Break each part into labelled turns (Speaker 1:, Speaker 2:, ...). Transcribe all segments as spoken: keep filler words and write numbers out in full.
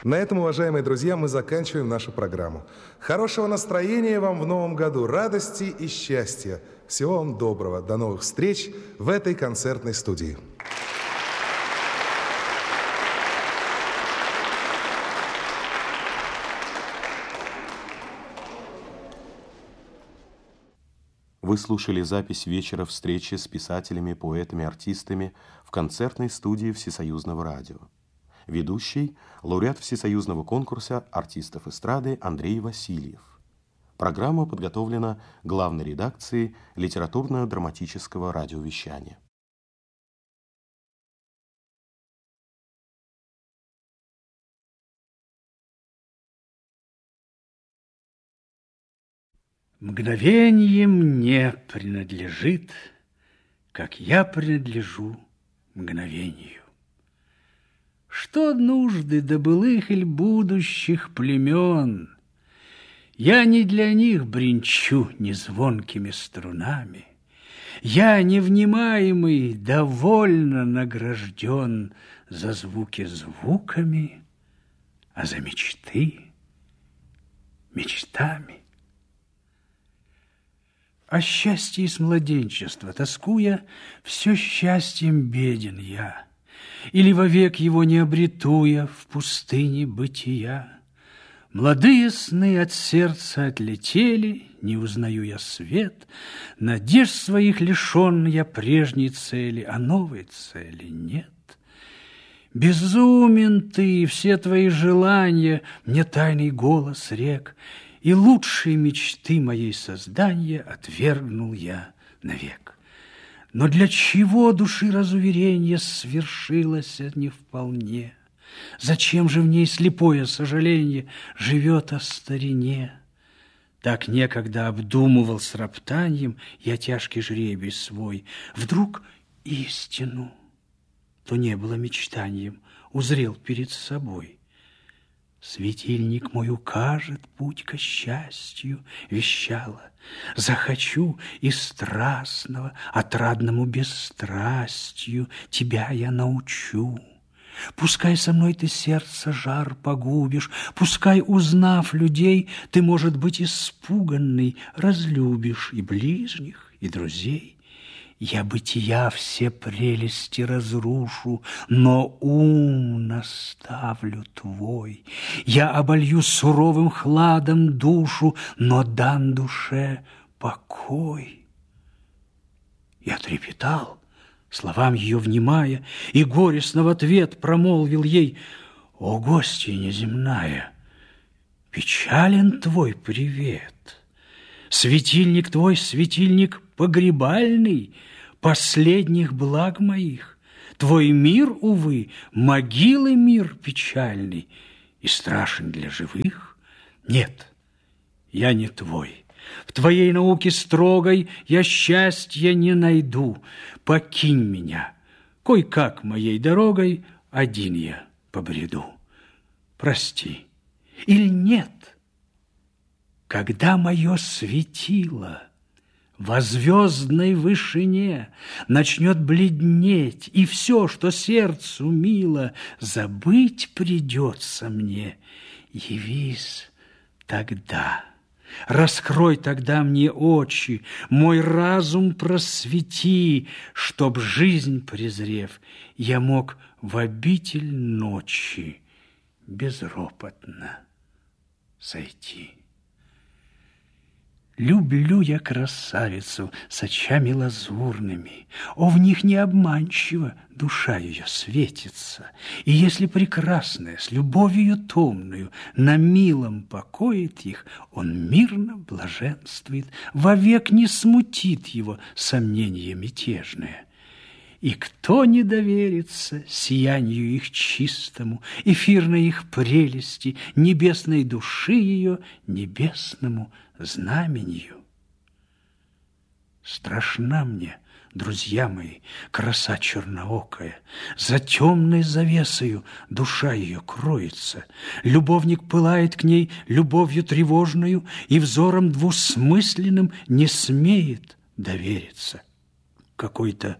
Speaker 1: На этом, уважаемые друзья, мы заканчиваем нашу программу. Хорошего настроения вам в новом году, радости и счастья. Всего вам доброго. До новых встреч в этой концертной студии.
Speaker 2: Вы слушали запись вечера встречи с писателями, поэтами, артистами в концертной студии Всесоюзного радио. Ведущий – лауреат Всесоюзного конкурса артистов эстрады Андрей Васильев. Программа подготовлена главной редакцией литературно-драматического радиовещания.
Speaker 3: Мгновенье мне принадлежит, как я принадлежу мгновению. Что нужды до былых иль будущих племен? Я не для них бренчу незвонкими струнами. Я, невнимаемый, довольно награжден за звуки звуками, а за мечты мечтами. О счастье с младенчества тоскуя, все счастьем беден я, или вовек его не обретуя в пустыне бытия. Младые сны от сердца отлетели, не узнаю я свет, надежд своих лишен я прежней цели, а новой цели нет. Безумен ты, все твои желания, мне тайный голос рек, и лучшие мечты моей создания отвергнул я навек. Но для чего души разуверенье свершилось не вполне? Зачем же в ней слепое сожаление живет о старине? Так некогда обдумывал с роптаньем я тяжкий жребий свой. Вдруг истину, то не было мечтанием, узрел перед собой. Светильник мой укажет путь ко счастью, вещала. Захочу и страстного, отрадному бесстрастью тебя я научу. Пускай со мной ты сердце жар погубишь, пускай, узнав людей, ты, может быть, испуганный, разлюбишь и ближних, и друзей. Я бытия все прелести разрушу, но ум наставлю твой. Я оболью суровым хладом душу, но дам душе покой. Я трепетал, словам ее внимая, и горестно в ответ промолвил ей: «О, гостья неземная, печален твой привет. Светильник твой, светильник погребальный, последних благ моих. Твой мир, увы, могилы мир печальный и страшен для живых. Нет, я не твой. В твоей науке строгой я счастья не найду. Покинь меня, кой-как моей дорогой один я побреду. Прости, или нет? Когда мое светило во звездной вышине начнет бледнеть, и все, что сердцу мило, забыть придется мне, явись тогда. Раскрой тогда мне очи, мой разум просвети, чтоб, жизнь презрев, я мог в обитель ночи безропотно сойти. Люблю я красавицу с очами лазурными, о, в них не обманчиво душа ее светится, и если прекрасная с любовью томною на милом покоит их, он мирно блаженствует, вовек не смутит его сомнение мятежное. И кто не доверится сиянию их чистому, эфирной их прелести, небесной души ее, небесному знаменью? Страшна мне, друзья мои, краса черноокая, за темной завесою душа ее кроется, любовник пылает к ней любовью тревожною и взором двусмысленным не смеет довериться. Какой-то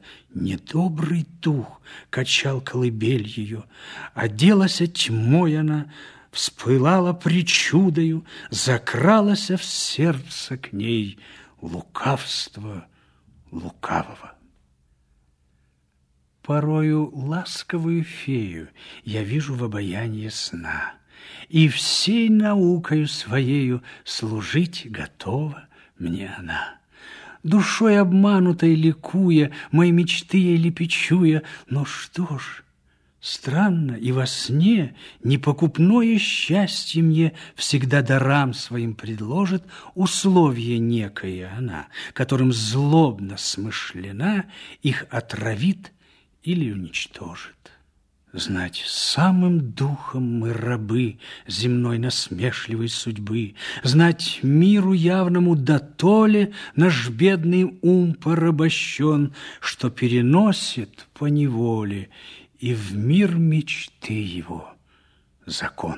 Speaker 3: недобрый дух качал колыбель ее, оделась тьмой она, Вспылала причудою, закралась в сердце к ней лукавство лукавого. Порою ласковую фею я вижу в обаянии сна, и всей наукою своею служить готова мне она. Душой обманутой ликуя, мои мечты ей лепечуя, но что ж, странно, и во сне непокупное счастье мне всегда дарам своим предложит условие некое она, которым злобно смышлена их отравит или уничтожит. Знать, самым духом мы рабы земной насмешливой судьбы, знать, миру явному дотоле наш бедный ум порабощен, что переносит по неволе и в мир мечты его закон.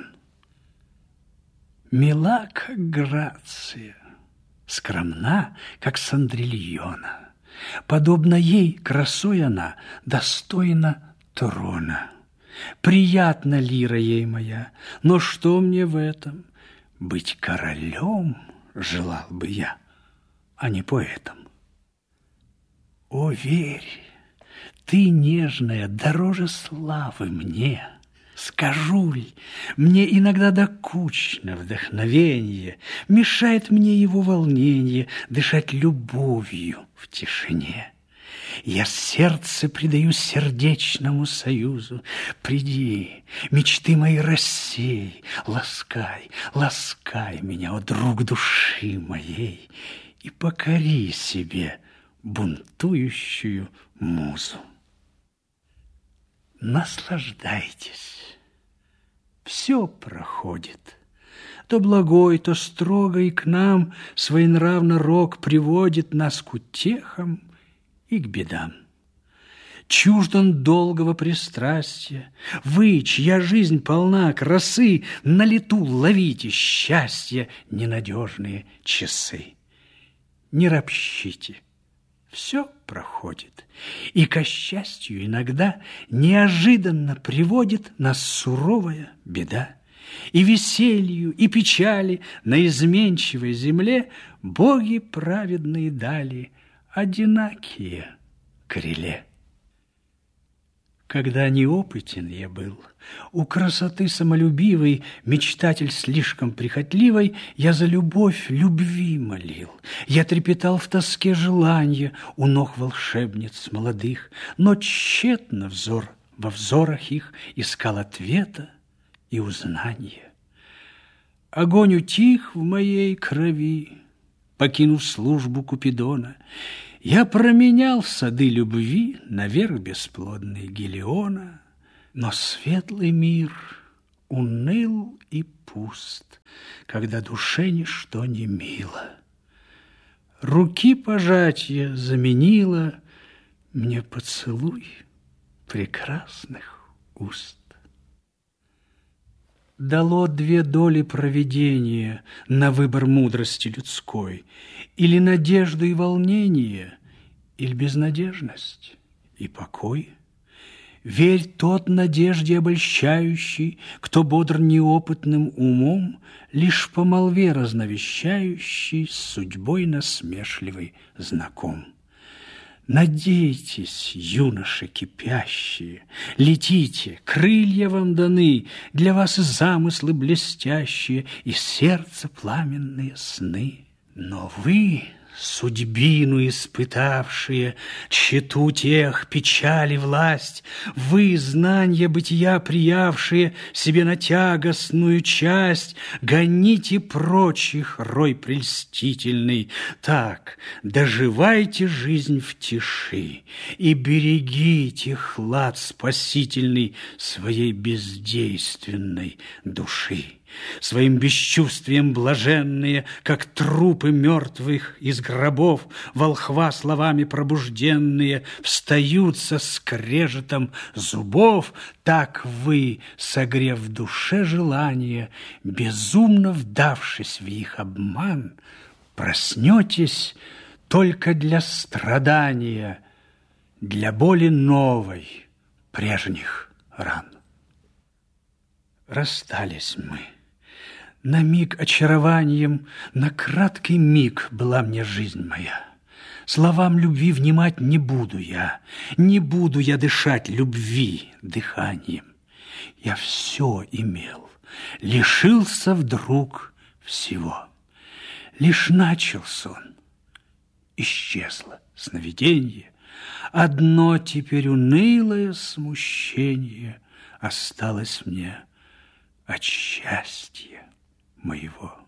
Speaker 3: Мила, как Грация, скромна, как Сандрильона, подобно ей красой она достойна трона. Приятна лира ей моя, но что мне в этом? Быть королем желал бы я, а не поэтом. О, верь, ты, нежная, дороже славы мне. Скажу ли, мне иногда докучно вдохновенье, мешает мне его волнение дышать любовью в тишине. Я сердце предаю сердечному союзу. Приди, мечты мои рассей, ласкай, ласкай меня, о друг души моей, и покори себе бунтующую музу. Наслаждайтесь, все проходит. То благой, то строгой к нам своенравно рок приводит нас к утехам и к бедам. Чужд он долгого пристрастия. Вы, чья жизнь полна красы, на лету ловите счастья ненадежные часы. Не ропщите, все проходит, и ко счастью иногда неожиданно приводит нас суровая беда. И веселью, и печали на изменчивой земле боги праведные дали одинакие криле. Когда неопытен я был, у красоты самолюбивой, мечтатель слишком прихотливой, я за любовь любви молил. Я трепетал в тоске желанья у ног волшебниц молодых, но тщетно взор во взорах их искал ответа и узнания. Огонь утих в моей крови, покинув службу Купидона. Я променял сады любви на верх бесплодный Гелиона, но светлый мир уныл и пуст, когда душе ничто не мило. Руки пожатия заменила мне поцелуй прекрасных уст. Дало две доли провидения на выбор мудрости людской, или надежду и волнение, или безнадежность и покой. Верь тот надежде обольщающий, кто бодр неопытным умом, лишь по молве разновещающий, с судьбой насмешливый знаком. Надейтесь, юноши кипящие, летите, крылья вам даны, для вас замыслы блестящие и сердце пламенные сны. Но вы, судьбину испытавшие, тщету тех печали власть, вы, знанья бытия приявшие себе на тягостную часть, гоните прочих рой прельстительный. Так, доживайте жизнь в тиши и берегите хлад спасительный своей бездейственной души. Своим бесчувствием блаженные, как трупы мертвых из гробов, волхва словами пробужденные, встают со скрежетом зубов, так вы, согрев в душе желание, безумно вдавшись в их обман, проснетесь только для страдания, для боли новой прежних ран. расстались мы. На миг очарованием, на краткий миг была мне жизнь моя. Словам любви внимать не буду я, не буду я дышать любви дыханием. Я все имел, лишился вдруг всего. Лишь начал сон, исчезло сновиденье. Одно теперь унылое смущение осталось мне от счастья моего.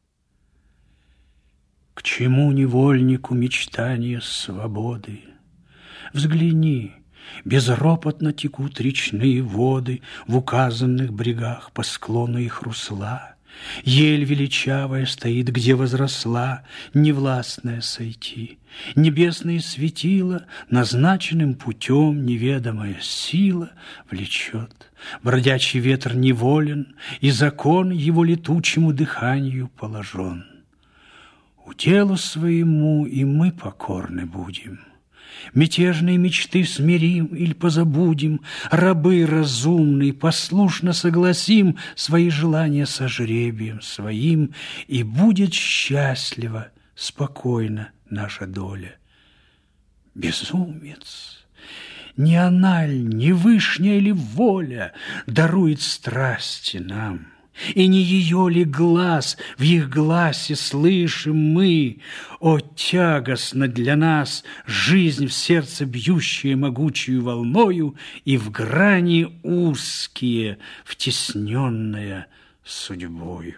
Speaker 3: К чему невольнику мечтания свободы? Взгляни, безропотно текут речные воды в указанных брегах по склону их русла. Ель величавая стоит, где возросла, невластная сойти. Небесные светила назначенным путем неведомая сила влечет. Бродячий ветер неволен, и закон его летучему дыханию положен. Уделу своему и мы покорны будем. Мятежные мечты смирим или позабудем, рабы разумные послушно согласим свои желания со жребием своим, и будет счастлива, спокойна наша доля. Безумец, не она ль, не вышняя ли воля дарует страсти нам? И не ее ли глаз в их гласе слышим мы? О, тягостно для нас жизнь в сердце бьющая могучую волною и в грани узкие, втесненная судьбою.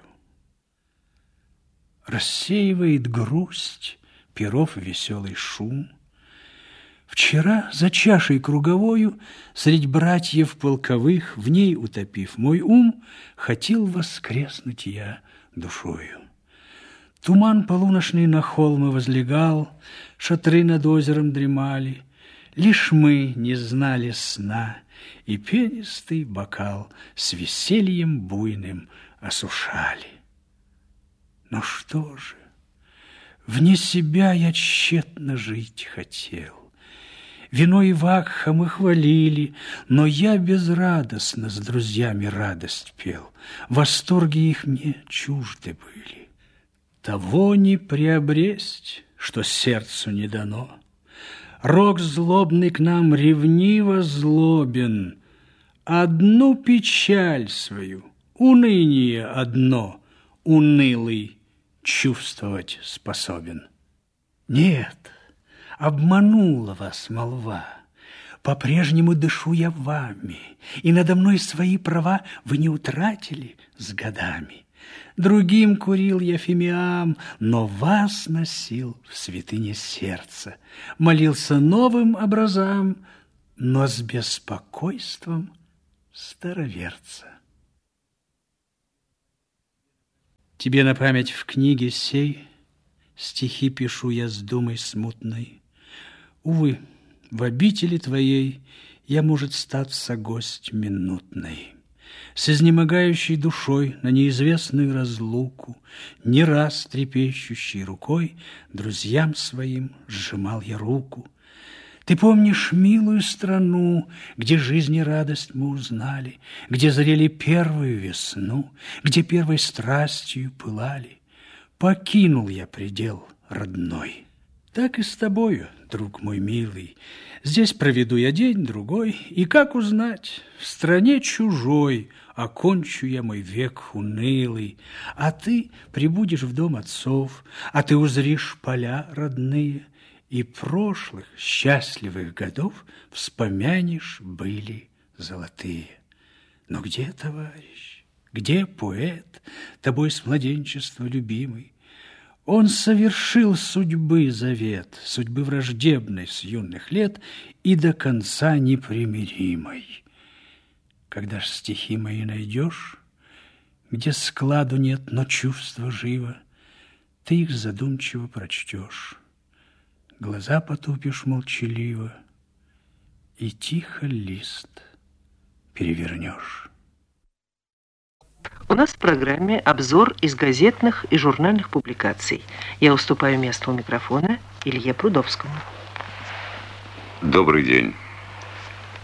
Speaker 3: Рассеивает грусть перов веселый шум. Вчера за чашей круговою, средь братьев полковых, в ней утопив мой ум, хотел воскреснуть я душою. Туман полуношный на холмы возлегал, шатры над озером дремали, лишь мы не знали сна, и пенистый бокал с весельем буйным осушали. Но что же, вне себя я тщетно жить хотел. Вино и вакха мы хвалили, но я безрадостно с друзьями радость пел. Восторги их мне чужды были. Того не приобресть, что сердцу не дано. Рок злобный к нам ревниво злобен. Одну печаль свою, уныние одно, унылый чувствовать способен. Нет, обманула вас молва, по-прежнему дышу я вами, и надо мной свои права вы не утратили с годами. Другим курил я фимиам, но вас носил в святыне сердца, молился новым образам, но с беспокойством староверца. Тебе на память в книге сей стихи пишу я с думой смутной. Увы, в обители твоей я, может, статься гость минутной. С изнемогающей душой на неизвестную разлуку, не раз трепещущей рукой, друзьям своим сжимал я руку. Ты помнишь милую страну, где жизнь и радость мы узнали, где зрели первую весну, где первой страстью пылали. Покинул я предел родной. Так и с тобою, друг мой милый, здесь проведу я день-другой, и как узнать, в стране чужой окончу я мой век унылый, а ты прибудешь в дом отцов, а ты узришь поля родные, и прошлых счастливых годов вспомянешь были золотые. Но где, товарищ, где поэт, тобой с младенчества любимый? Он совершил судьбы завет, судьбы враждебной с юных лет и до конца непримиримой. Когда ж стихи мои найдешь, где складу нет, но чувство живо, ты их задумчиво прочтешь, глаза потупишь молчаливо и тихо лист перевернешь.
Speaker 4: У нас в программе обзор из газетных и журнальных публикаций. Я уступаю место у микрофона Илье Прудовскому.
Speaker 5: Добрый день.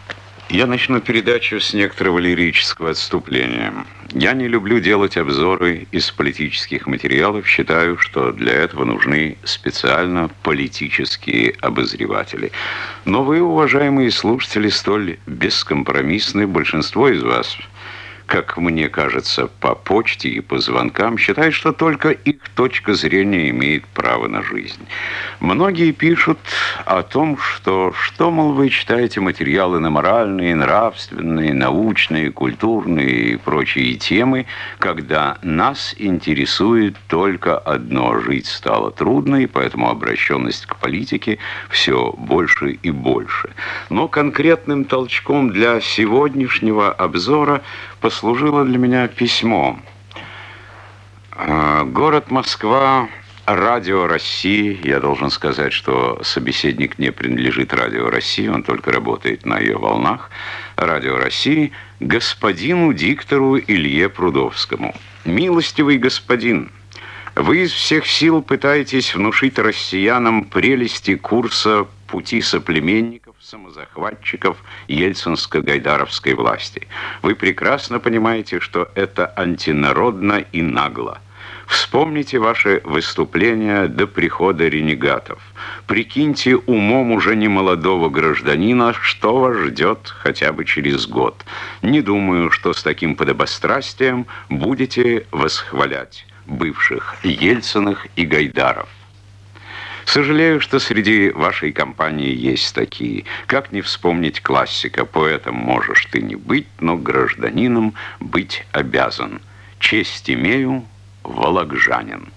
Speaker 5: Я начну передачу с некоторого лирического отступления. Я не люблю делать обзоры из политических материалов. Считаю, что для этого нужны специально политические обозреватели. Но вы, уважаемые слушатели, столь бескомпромиссны. Большинство из вас, как мне кажется, по почте и по звонкам, считают, что только их точка зрения имеет право на жизнь. Многие пишут о том, что, что, мол, вы читаете материалы на моральные, нравственные, научные, культурные и прочие темы, когда нас интересует только одно: жить стало трудно, и поэтому обращенность к политике все больше и больше. Но конкретным толчком для сегодняшнего обзора послужило для меня письмо. Город Москва, Радио России. Я должен сказать, что собеседник не принадлежит Радио России, он только работает на ее волнах. Радио России господину диктору Илье Прудовскому. Милостивый господин, вы из всех сил пытаетесь внушить россиянам прелести курса пути соплеменников, самозахватчиков ельцинско-гайдаровской власти. Вы прекрасно понимаете, что это антинародно и нагло. Вспомните ваши выступления до прихода ренегатов. Прикиньте умом уже немолодого гражданина, что вас ждет хотя бы через год. Не думаю, что с таким подобострастием будете восхвалять бывших Ельциных и Гайдаров. Сожалею, что среди вашей компании есть такие. Как не вспомнить классика: поэтом можешь ты не быть, но гражданином быть обязан. Честь имею, вологжанин.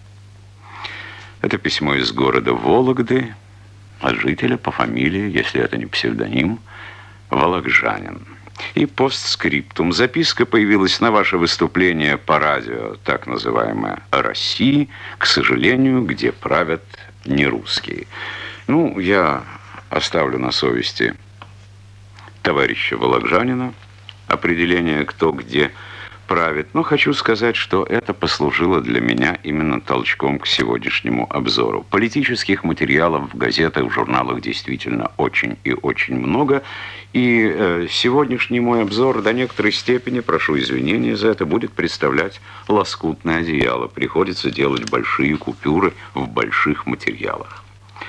Speaker 5: Это письмо из города Вологды от жителя по фамилии, если это не псевдоним, Вологжанин. И постскриптум. Записка появилась на ваше выступление по радио, так называемое «России», к сожалению, где правят не русские. Ну, я оставлю на совести товарища Вологжанина определение, кто где правит. Но хочу сказать, что это послужило для меня именно толчком к сегодняшнему обзору. Политических материалов в газетах, в журналах действительно очень и очень много. И э, сегодняшний мой обзор до некоторой степени, прошу извинения за это, будет представлять лоскутное одеяло. Приходится делать большие купюры в больших материалах.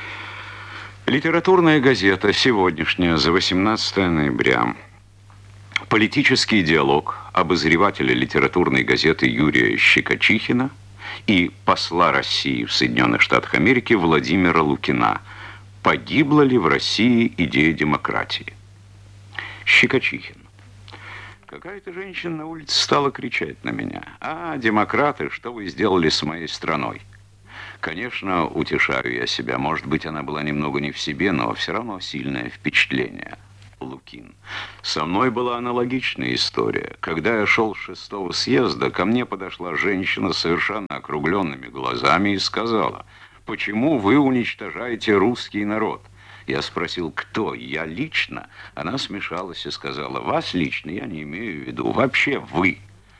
Speaker 5: Литературная газета сегодняшняя за восемнадцатое ноября. Политический диалог обозревателя литературной газеты Юрия Щекочихина и посла России в Соединенных Штатах Америки Владимира Лукина. Погибла ли в России идея демократии? Щекочихин. Какая-то женщина на улице стала кричать на меня: «А, демократы, что вы сделали с моей страной?» Конечно, утешаю я себя. Может быть, она была немного не в себе, но все равно сильное впечатление. Лукин. Со мной была аналогичная история. Когда я шел с шестого съезда, ко мне подошла женщина с совершенно округленными глазами и сказала: «Почему вы уничтожаете русский народ?» Я спросил: «Кто? Я лично?» Она смешалась и сказала: «Вас лично я не имею в виду. Вообще вы».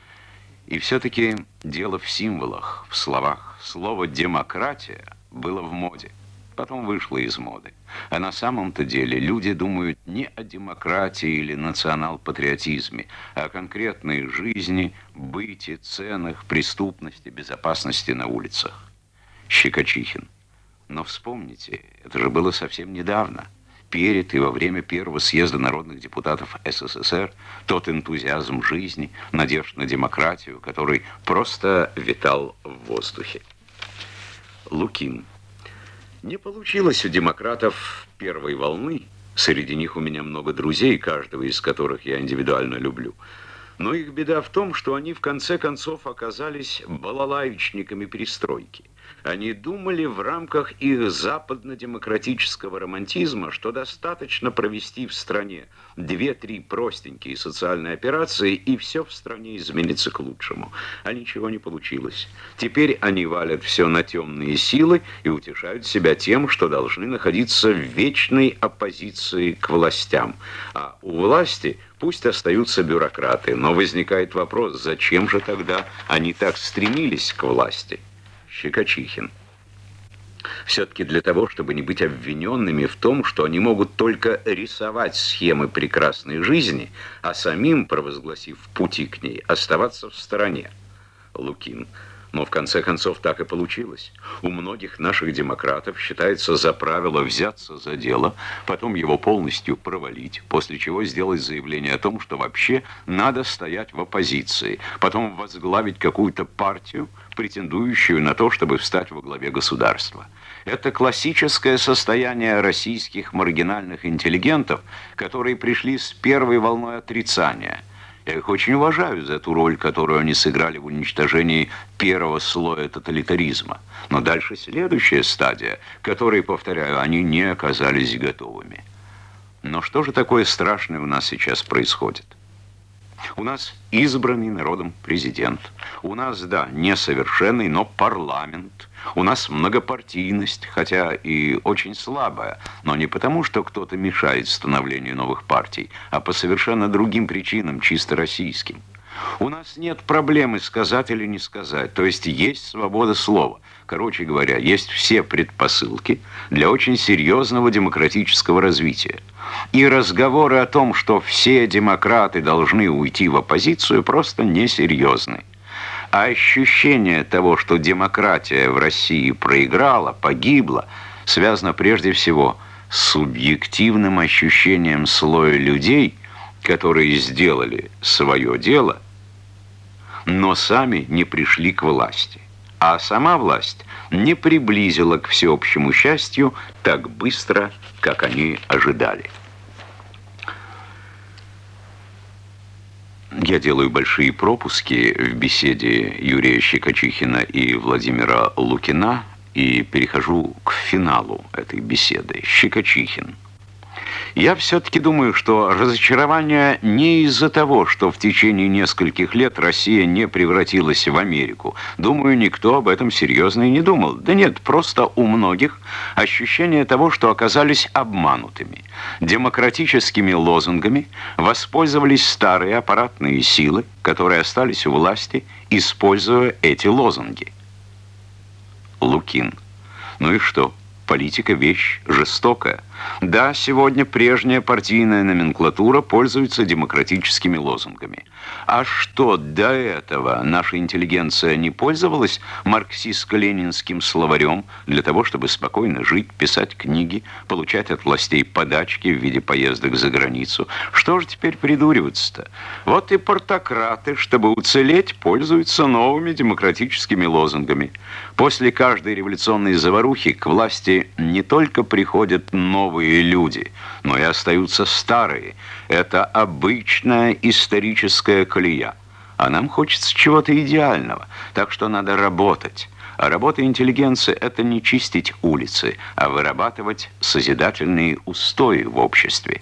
Speaker 5: И все-таки дело в символах, в словах. Слово «демократия» было в моде. Потом вышло из моды. А на самом-то деле люди думают не о демократии или национал-патриотизме, а о конкретной жизни, быте, ценах, преступности, безопасности на улицах. Щекочихин. Но вспомните, это же было совсем недавно. Перед и во время первого съезда народных депутатов СССР тот энтузиазм жизни, надежд на демократию, который просто витал в воздухе. Лукин. Не получилось у демократов первой волны. Среди них у меня много друзей, каждого из которых я индивидуально люблю. Но их беда в том, что они в конце концов оказались балалаечниками перестройки. Они думали в рамках их западно-демократического романтизма, что достаточно провести в стране две-три простенькие социальные операции, и все в стране изменится к лучшему. А ничего не получилось. Теперь они валят все на темные силы и утешают себя тем, что должны находиться в вечной оппозиции к властям. А у власти пусть остаются бюрократы, но возникает вопрос, зачем же тогда они так стремились к власти? Щекочихин. Все-таки для того, чтобы не быть обвиненными в том, что они могут только рисовать схемы прекрасной жизни, а самим, провозгласив пути к ней, оставаться в стороне. Лукин. Но в конце концов так и получилось. У многих наших демократов считается за правило взяться за дело, потом его полностью провалить, после чего сделать заявление о том, что вообще надо стоять в оппозиции, потом возглавить какую-то партию, претендующую на то, чтобы встать во главе государства. Это классическое состояние российских маргинальных интеллигентов, которые пришли с первой волной отрицания. Я их очень уважаю за ту роль, которую они сыграли в уничтожении первого слоя тоталитаризма. Но дальше следующая стадия, которой, повторяю, они не оказались готовыми. Но что же такое страшное у нас сейчас происходит? У нас избранный народом президент. У нас, да, несовершенный, но парламент. У нас многопартийность, хотя и очень слабая, но не потому, что кто-то мешает становлению новых партий, а по совершенно другим причинам, чисто российским. У нас нет проблемы сказать или не сказать, то есть есть свобода слова. Короче говоря, есть все предпосылки для очень серьезного демократического развития. И разговоры о том, что все демократы должны уйти в оппозицию, просто несерьезны. А ощущение того, что демократия в России проиграла, погибла, связано прежде всего с субъективным ощущением слоя людей, которые сделали свое дело, но сами не пришли к власти. А сама власть не приблизила к всеобщему счастью так быстро, как они ожидали. Я делаю большие пропуски в беседе Юрия Щекочихина и Владимира Лукина и перехожу к финалу этой беседы. Щекочихин. Я все-таки думаю, что разочарование не из-за того, что в течение нескольких лет Россия не превратилась в Америку. Думаю, никто об этом серьезно и не думал. Да нет, просто у многих ощущение того, что оказались обманутыми. Демократическими лозунгами воспользовались старые аппаратные силы, которые остались у власти, используя эти лозунги. Лукин. Ну и что? Политика – вещь жестокая. Да, сегодня прежняя партийная номенклатура пользуется демократическими лозунгами. А что до этого наша интеллигенция не пользовалась марксистско-ленинским словарем для того, чтобы спокойно жить, писать книги, получать от властей подачки в виде поездок за границу? Что же теперь придуриваться-то? Вот и портократы, чтобы уцелеть, пользуются новыми демократическими лозунгами. После каждой революционной заварухи к власти не только приходят новые люди, но и остаются старые. Это обычная историческая колея. А нам хочется чего-то идеального, так что надо работать. А работа интеллигенции – это не чистить улицы, а вырабатывать созидательные устои в обществе.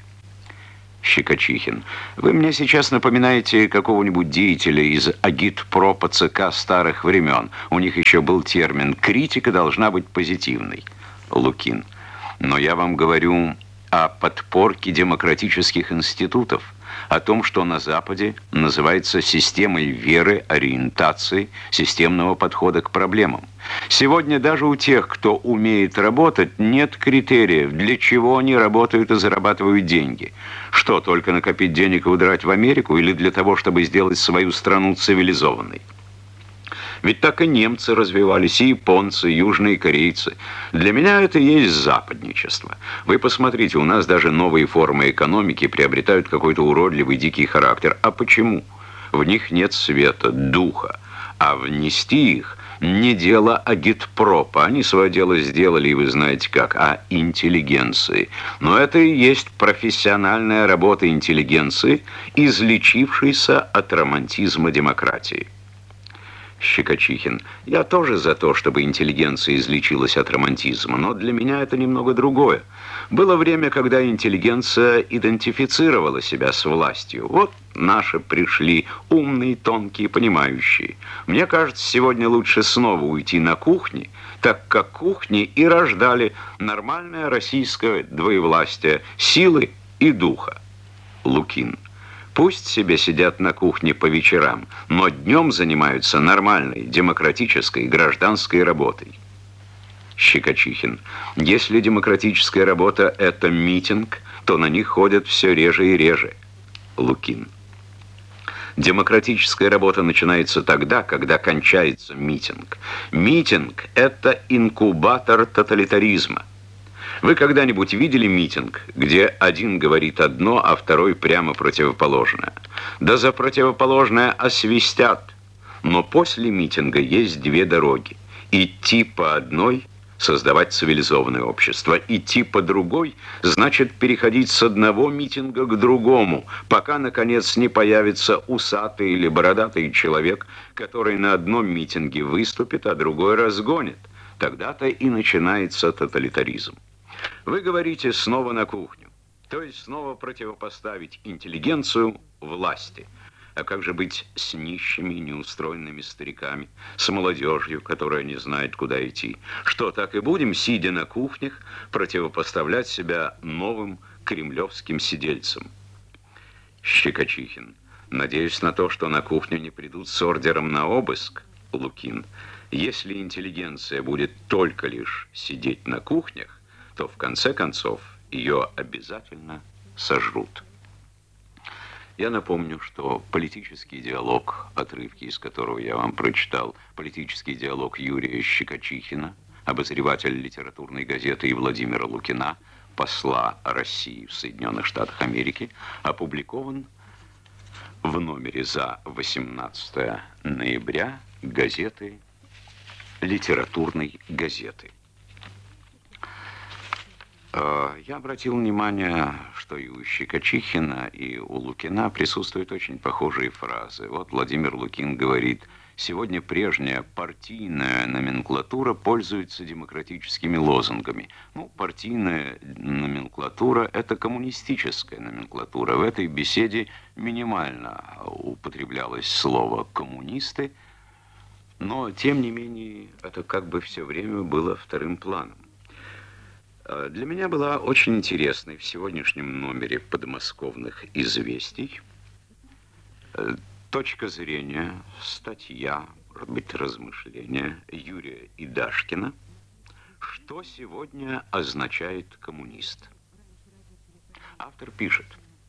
Speaker 5: Щекочихин. Вы мне сейчас напоминаете какого-нибудь деятеля из агитпро по ЦК старых времен. У них еще был термин «критика должна быть позитивной». Лукин. Но я вам говорю о подпорке демократических институтов, о том, что на Западе называется системой веры, ориентации, системного подхода к проблемам. Сегодня даже у тех, кто умеет работать, нет критериев, для чего они работают и зарабатывают деньги. Что, только накопить денег и удрать в Америку, или для того, чтобы сделать свою страну цивилизованной? Ведь так и немцы развивались, и японцы, и южные корейцы. Для меня это и есть западничество. Вы посмотрите, у нас даже новые формы экономики приобретают какой-то уродливый дикий характер. А почему? В них нет света, духа. А внести их не дело агитпропа. Они свое дело сделали, и вы знаете как, а интеллигенции. Но это и есть профессиональная работа интеллигенции, излечившейся от романтизма демократии. Щекочихин. Я тоже за то, чтобы интеллигенция излечилась от романтизма, но для меня это немного другое. Было время, когда интеллигенция идентифицировала себя с властью. Вот наши пришли, умные, тонкие, понимающие. Мне кажется, сегодня лучше снова уйти на кухни, так как кухни и рождали нормальное российское двоевластие силы и духа. Лукин. Пусть себе сидят на кухне по вечерам, но днем занимаются нормальной, демократической, гражданской работой. Щекочихин. Если демократическая работа – это митинг, то на них ходят все реже и реже. Лукин. Демократическая работа начинается тогда, когда кончается митинг. Митинг – это инкубатор тоталитаризма. Вы когда-нибудь видели митинг, где один говорит одно, а второй прямо противоположное? Да за противоположное освистят. Но после митинга есть две дороги. Идти по одной – создавать цивилизованное общество. Идти по другой – значит переходить с одного митинга к другому, пока, наконец, не появится усатый или бородатый человек, который на одном митинге выступит, а другой разгонит. Тогда-то и начинается тоталитаризм. Вы говорите снова на кухню, то есть снова противопоставить интеллигенцию власти. А как же быть с нищими, неустроенными стариками, с молодежью, которая не знает, куда идти? Что, так и будем, сидя на кухнях, противопоставлять себя новым кремлевским сидельцам? Щекочихин. Надеюсь на то, что на кухню не придут с ордером на обыск. Лукин. Если интеллигенция будет только лишь сидеть на кухнях, то в конце концов ее обязательно сожрут. Я напомню, что политический диалог, отрывки из которого я вам прочитал, политический диалог Юрия Щекочихина, обозревателя литературной газеты, и Владимира Лукина, посла России в Соединенных Штатах Америки, опубликован в номере за восемнадцатое ноября газеты «Литературной газеты». Я обратил внимание, что и у Щекочихина, и у Лукина присутствуют очень похожие фразы. Вот Владимир Лукин говорит: сегодня прежняя партийная номенклатура пользуется демократическими лозунгами. Ну, партийная номенклатура – это коммунистическая номенклатура. В этой беседе минимально употреблялось слово «коммунисты», но, тем не менее, это как бы все время было вторым планом. Для меня была очень интересной в сегодняшнем номере подмосковных «Известий» точка зрения, статья, может быть, размышления Юрия Идашкина, что сегодня означает коммунист. Автор пишет: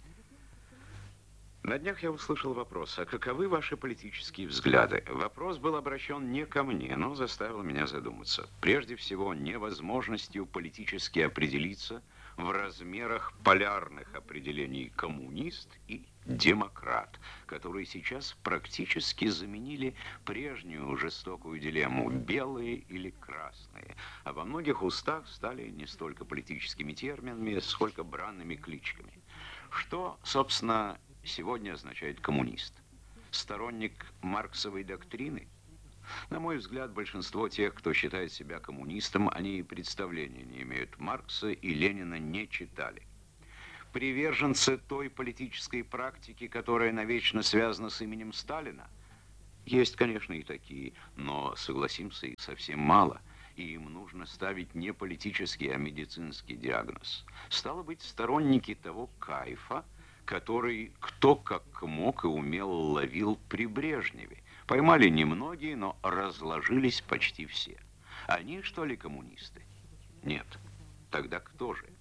Speaker 5: на днях я услышал вопрос: а каковы ваши политические взгляды? Вопрос был обращен не ко мне, но заставил меня задуматься. Прежде всего, невозможностью политически определиться в размерах полярных определений коммунист и демократ, которые сейчас практически заменили прежнюю жестокую дилемму белые или красные, а во многих устах стали не столько политическими терминами, сколько бранными кличками. Что, собственно, сегодня означает коммунист? Сторонник марксовой доктрины? На мой взгляд, большинство тех, кто считает себя коммунистом, они и представления не имеют. Маркса и Ленина не читали. Приверженцы той политической практики, которая навечно связана с именем Сталина? Есть, конечно, и такие, но, согласимся, их совсем мало. И им нужно ставить не политический, а медицинский диагноз. Стало быть, сторонники того кайфа, который кто как мог и умел ловил при Брежневе. Поймали немногие, но разложились почти все. Они, что ли, коммунисты? Нет. Тогда кто же?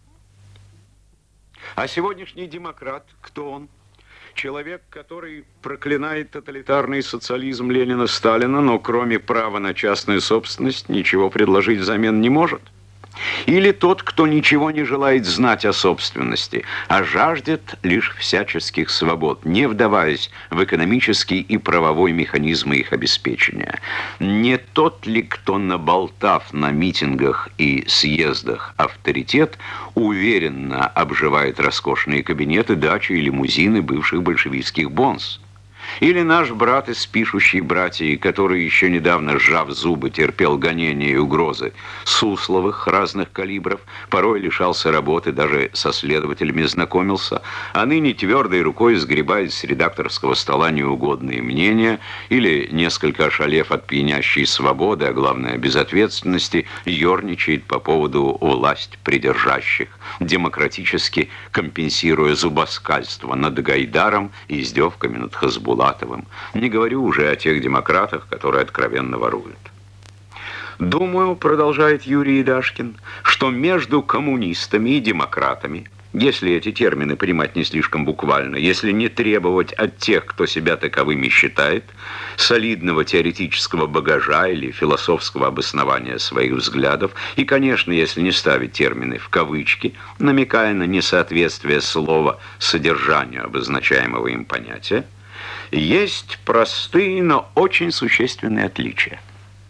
Speaker 5: А сегодняшний демократ, кто он? Человек, который проклинает тоталитарный социализм Ленина, Сталина, но кроме права на частную собственность ничего предложить взамен не может? Или тот, кто ничего не желает знать о собственности, а жаждет лишь всяческих свобод, не вдаваясь в экономический и правовой механизмы их обеспечения? Не тот ли, кто, наболтав на митингах и съездах авторитет, уверенно обживает роскошные кабинеты, дачи и лимузины бывших большевистских бонс? Или наш брат из пишущей братьи, который еще недавно, сжав зубы, терпел гонения и угрозы Сусловых разных калибров, порой лишался работы, даже со следователями знакомился, а ныне твердой рукой сгребает с редакторского стола неугодные мнения, или, несколько ошалев от пьянящей свободы, а главное безответственности, ерничает по поводу власть придержащих, демократически компенсируя зубоскальство над Гайдаром и издевками над Хасбулатовым. Не говорю уже о тех демократах, которые откровенно воруют. Думаю, продолжает Юрий Идашкин, что между коммунистами и демократами, если эти термины понимать не слишком буквально, если не требовать от тех, кто себя таковыми считает, солидного теоретического багажа или философского обоснования своих взглядов, и, конечно, если не ставить термины в кавычки, намекая на несоответствие слова содержанию обозначаемого им понятия, есть простые, но очень существенные отличия.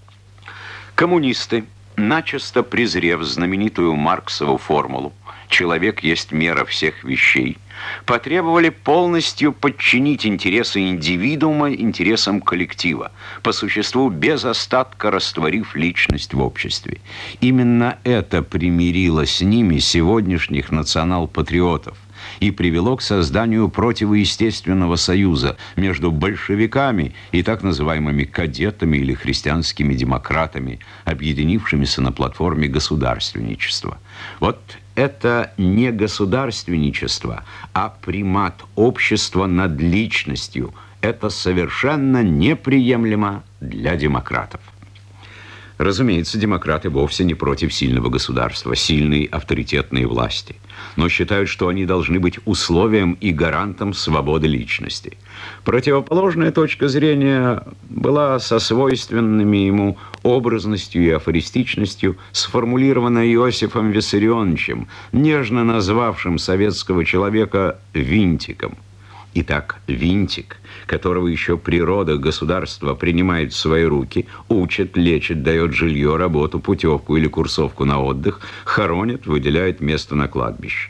Speaker 5: Коммунисты, начисто презрев знаменитую Марксову формулу «человек есть мера всех вещей», потребовали полностью подчинить интересы индивидуума интересам коллектива, по существу без остатка растворив личность в обществе. Именно это примирило с ними сегодняшних национал-патриотов и привело к созданию противоестественного союза между большевиками и так называемыми кадетами или христианскими демократами, объединившимися на платформе государственничества. Вот это не государственничество, а примат общества над личностью. Это совершенно неприемлемо для демократов. Разумеется, демократы вовсе не против сильного государства, сильной авторитетной власти, но считают, что они должны быть условием и гарантом свободы личности. Противоположная точка зрения была со свойственными ему образностью и афористичностью сформулирована Иосифом Виссарионовичем, нежно назвавшим советского человека «винтиком». Итак, винтик, которого еще природа государства принимает в свои руки, учит, лечит, дает жилье, работу, путевку или курсовку на отдых, хоронит, выделяет место на кладбище.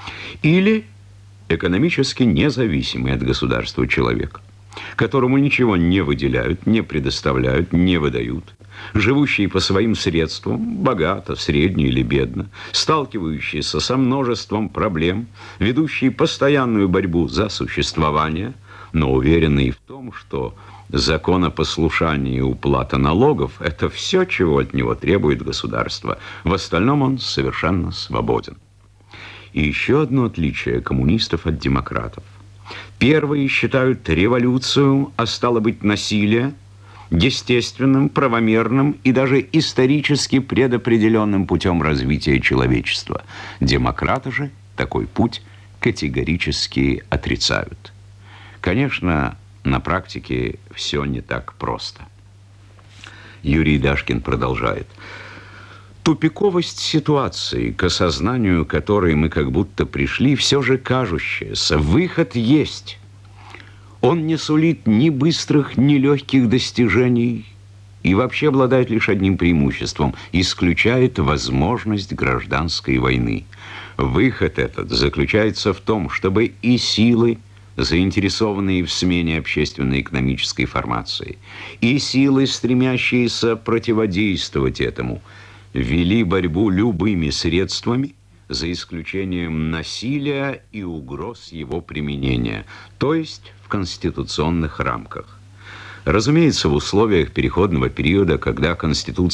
Speaker 5: Или экономически независимый от государства человек, которому ничего не выделяют, не предоставляют, не выдают, живущий по своим средствам, богато, средне или бедно, сталкивающийся со множеством проблем, ведущий постоянную борьбу за существование, но уверенный в том, что законопослушание и уплата налогов – это все, чего от него требует государство. В остальном он совершенно свободен. И еще одно отличие коммунистов от демократов. Первые считают революцию, а стало быть насилие, естественным, правомерным и даже исторически предопределенным путем развития человечества. Демократы же такой путь категорически отрицают. Конечно, на практике все не так просто. Юрий Идашкин продолжает. Тупиковость ситуации, к осознанию которой мы как будто пришли, все же кажущаяся. Выход есть. Он не сулит ни быстрых, ни легких достижений и вообще обладает лишь одним преимуществом – исключает возможность гражданской войны. Выход этот заключается в том, чтобы и силы, заинтересованные в смене общественно-экономической формации, и силы, стремящиеся противодействовать этому, вели борьбу любыми средствами, за исключением насилия и угроз его применения, то есть в конституционных рамках. Разумеется, в условиях переходного периода, когда Конституция